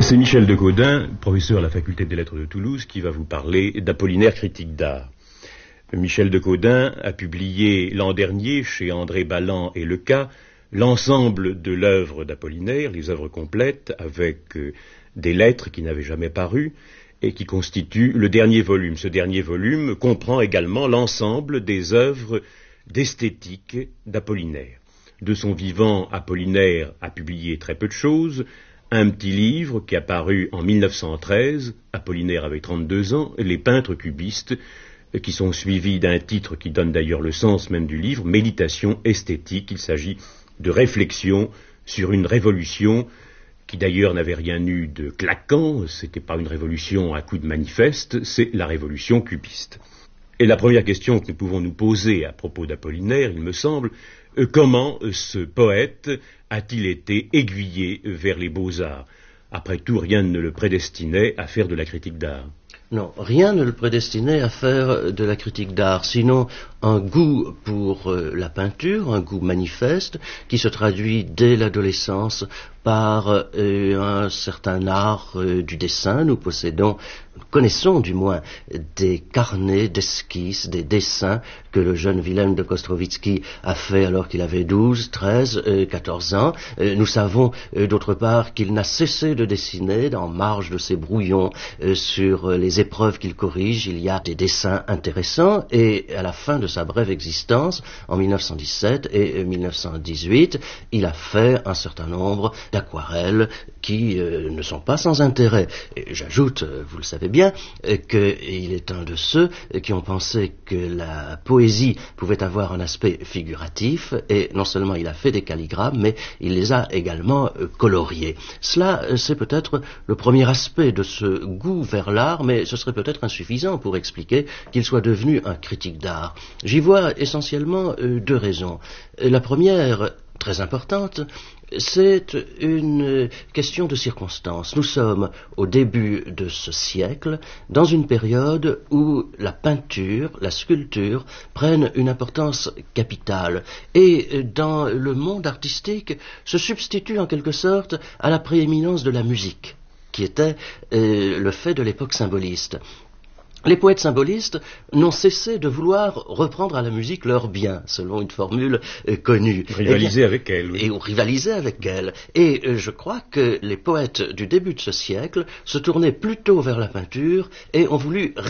C'est Michel de Gaudin, professeur à la faculté des lettres de Toulouse, qui va vous parler d'Apollinaire critique d'art. Michel de Gaudin a publié l'an dernier, chez André Balland et Leca, l'ensemble de l'œuvre d'Apollinaire, les œuvres complètes, avec des lettres qui n'avaient jamais paru, et qui constituent le dernier volume. Ce dernier volume comprend également l'ensemble des œuvres d'esthétique d'Apollinaire. De son vivant, Apollinaire a publié très peu de choses. Un petit livre qui a paru en 1913, Apollinaire avait 32 ans, Les peintres cubistes, qui sont suivis d'un titre qui donne d'ailleurs le sens même du livre, Méditation esthétique. Il s'agit de réflexion sur une révolution qui d'ailleurs n'avait rien eu de claquant, c'était pas une révolution à coup de manifeste, c'est la révolution cubiste. Et la première question que nous pouvons nous poser à propos d'Apollinaire, il me semble, comment ce poète a-t-il été aiguillé vers les beaux-arts? Après tout, rien ne le prédestinait à faire de la critique d'art. Non, rien ne le prédestinait à faire de la critique d'art, sinon un goût pour la peinture, un goût manifeste, qui se traduit dès l'adolescence par un certain art du dessin. Nous connaissons du moins des carnets d'esquisses, des dessins que le jeune Wilhelm de Kostrovitsky a fait alors qu'il avait 12, 13, 14 ans. Nous savons d'autre part qu'il n'a cessé de dessiner en marge de ses brouillons sur les épreuves qu'il corrige. Il y a des dessins intéressants et à la fin de sa brève existence, en 1917 et 1918, il a fait un certain nombre d'aquarelles qui ne sont pas sans intérêt. Et j'ajoute, vous le savez bien, qu'il est un de ceux qui ont pensé que la poésie pouvait avoir un aspect figuratif, et non seulement il a fait des calligrammes, mais il les a également coloriés. Cela, c'est peut-être le premier aspect de ce goût vers l'art, mais ce serait peut-être insuffisant pour expliquer qu'il soit devenu un critique d'art. J'y vois essentiellement deux raisons. La première, très importante, c'est une question de circonstance. Nous sommes au début de ce siècle, dans une période où la peinture, la sculpture prennent une importance capitale et dans le monde artistique se substitue en quelque sorte à la prééminence de la musique, qui était le fait de l'époque symboliste. Les poètes symbolistes n'ont cessé de vouloir reprendre à la musique leur bien, selon une formule connue. Rivaliser avec elle, oui. Et rivaliser avec elle. Et je crois que les poètes du début de ce siècle se tournaient plutôt vers la peinture et ont voulu